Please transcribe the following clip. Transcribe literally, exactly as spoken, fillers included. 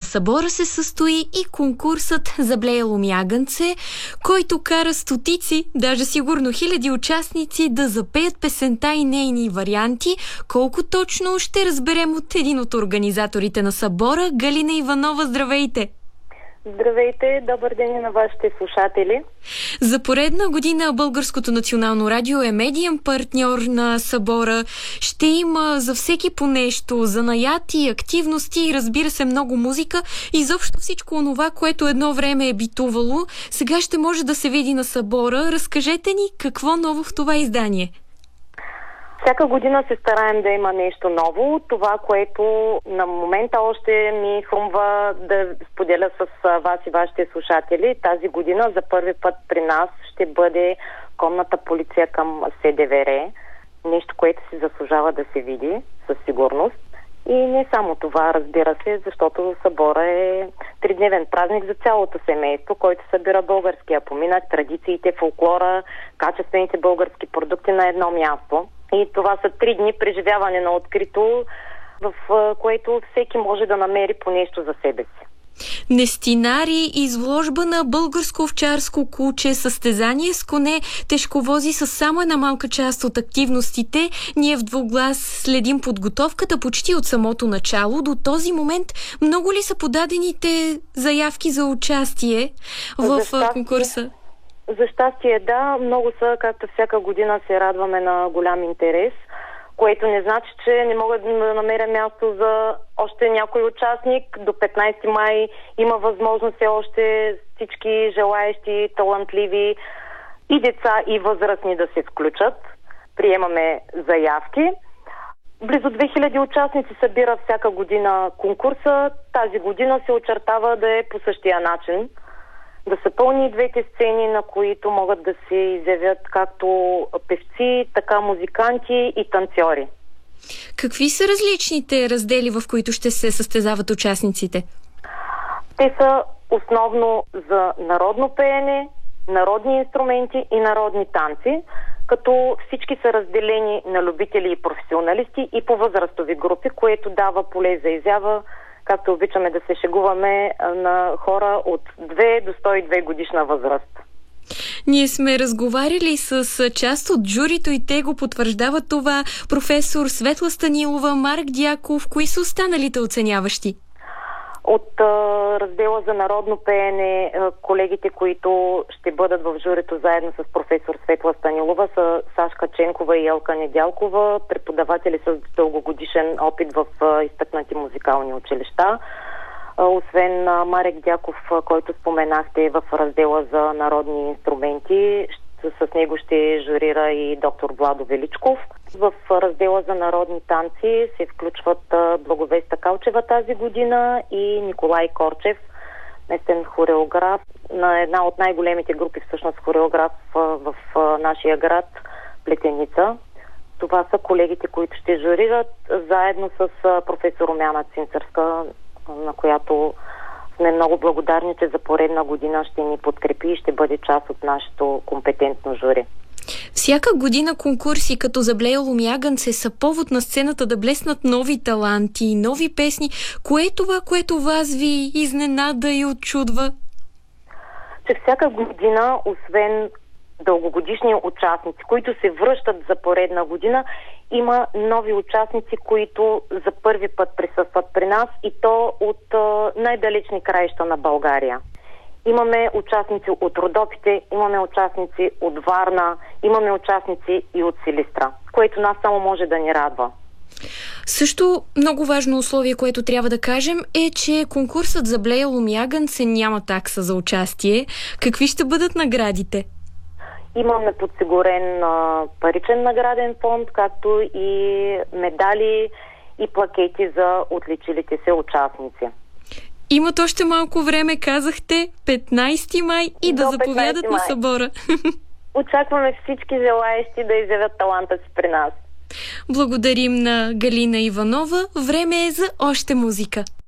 събора се състои и конкурсът Заблеяло мягънце, който кара стотици, даже сигурно хиляди участници да запеят песента и нейни варианти. Колко точно ще разберем от един от организаторите на събора. Галина Иванова, здравейте! Здравейте, добър ден и на вашите слушатели. За поредна година Българското национално радио е медиен партньор на събора. Ще има за всеки по нещо, занаяти, активности и разбира се много музика. Изобщо всичко онова, което едно време е битувало, сега ще може да се види на събора. Разкажете ни какво ново в това издание. Всяка година се стараем да има нещо ново. Това, което на момента още ми хрумва да споделя с вас и вашите слушатели. Тази година за първи път при нас ще бъде конната полиция към СДВР. Нещо, което си заслужава да се види със сигурност. И не само това, разбира се, защото събора е тридневен празник за цялото семейство, който събира българския поминък, традициите, фолклора, качествените български продукти на едно място. И това са три дни преживяване на открито, в което всеки може да намери по нещо за себе си. Нестинари, изложба на българско овчарско куче, състезание с коне, тежковози са само една малка част от активностите. Ние в Двуглас следим подготовката почти от самото начало. До този момент много ли са подадените заявки за участие в за конкурса? За щастие, да. Много са, както всяка година се радваме на голям интерес, което не значи, че не мога да намеря място за още някой участник. До петнайсети май има възможност все още всички желаещи, талантливи и деца, и възрастни да се включат. Приемаме заявки. Близо две хиляди участници събира всяка година конкурса. Тази година се очертава да е по същия начин. Да са пълни двете сцени, на които могат да се изявят както певци, така музиканти и танцори. Какви са различните раздели, в които ще се състезават участниците? Те са основно за народно пеене, народни инструменти и народни танци, като всички са разделени на любители и професионалисти и по възрастови групи, което дава поле за изява, както обичаме да се шегуваме, на хора от две до сто и две годишна възраст. Ние сме разговаряли с част от журито и те го потвърждават това. Професор Светла Станилова, Марк Дяков, кои са останалите оценяващи? От а, раздела за народно пеене, а, колегите, които ще бъдат в журито заедно с професор Светла Станилова, са Сашка Ченкова и Елка Недялкова, преподаватели с дългогодишен опит в а, изтъкнати музикални училища. А, освен а, Марек Дяков, а, който споменахте в раздела за народни инструменти, с него ще журира и доктор Владо Величков. В раздела за народни танци се включват Благовеста Калчева тази година и Николай Корчев, местен хореограф на една от най-големите групи, всъщност хореограф в нашия град Плетеница. Това са колегите, които ще журират заедно с професор Румяна Цинцърска, на която сме много благодарни, че за поредна година ще ни подкрепи и ще бъде част от нашето компетентно жури. Всяка година конкурси като Заблеяло мягънце са повод на сцената да блеснат нови таланти, нови песни. Кое е това, което вас ви изненада и отчудва? Че всяка година, освен дългогодишни участници, които се връщат за поредна година, има нови участници, които за първи път присъстват при нас и то от а, най-далечни краища на България. Имаме участници от Родопите, имаме участници от Варна, имаме участници и от Силистра, което нас само може да ни радва. Също много важно условие, което трябва да кажем, е, че конкурсът Заблеяло мягънце няма такса за участие. Какви ще бъдат наградите? Имаме подсигурен а, паричен награден фонд, както и медали и плакети за отличилите се участници. Имат още малко време, казахте, петнайсети май и да заповядат на събора. Очакваме всички желаещи да изявят таланта си при нас. Благодарим на Галина Иванова. Време е за още музика.